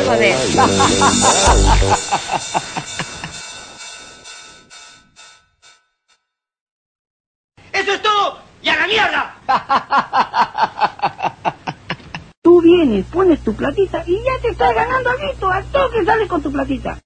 joder. ¡Eso es todo! ¡Y a la mierda! Tú vienes, pones tu platita y ya te estás ganando algo, al toque sales con tu platita.